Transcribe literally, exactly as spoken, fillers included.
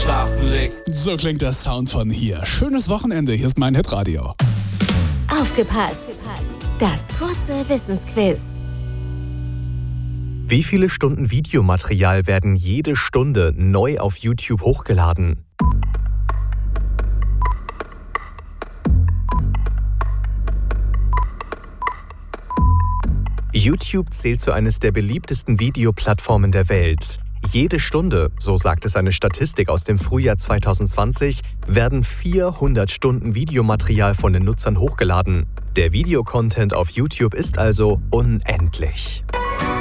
schlafen legt. So klingt der Sound von hier. Schönes Wochenende, hier ist mein Hitradio. Aufgepasst! Das kurze Wissensquiz. Wie viele Stunden Videomaterial werden jede Stunde neu auf YouTube hochgeladen? YouTube zählt zu eines der beliebtesten Videoplattformen der Welt. Jede Stunde, so sagt es eine Statistik aus dem Frühjahr zweitausendzwanzig, werden vierhundert Stunden Videomaterial von den Nutzern hochgeladen. Der Videocontent auf YouTube ist also unendlich.